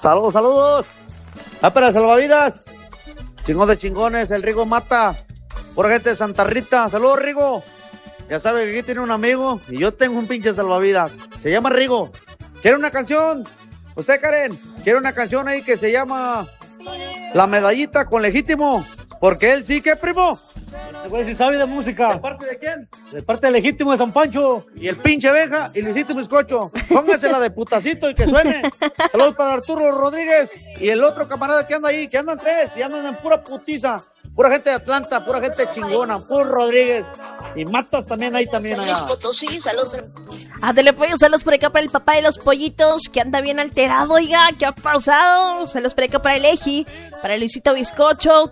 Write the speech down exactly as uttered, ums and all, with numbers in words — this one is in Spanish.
Saludos, saludos. Ah, para salvavidas. Chingón de chingones, el Rigo Mata. Por gente de Santa Rita. Saludos, Rigo. Ya sabe que aquí tiene un amigo y yo tengo un pinche salvavidas. Se llama Rigo. ¿Quiere una canción? ¿Usted, Karen? ¿Quiere una canción ahí que se llama La Medallita con Legítimo? Porque él sí que, primo. Este güey sí sabe de música. ¿De parte de quién? De parte del Legítimo de San Pancho. Y el pinche Benja y Luisito Bizcocho. Póngasela de putacito y que suene. Saludos para Arturo Rodríguez y el otro camarada que anda ahí, que andan tres y andan en pura putiza. Pura gente de Atlanta, pura gente chingona, puro Rodríguez. Y Matas también ahí también allá. Potosí, saludos. Ándale, pollo, saludos por acá para el papá de los pollitos, que anda bien alterado, oiga, ¿qué ha pasado? Saludos por acá para el Eji, para Luisito Bizcocho,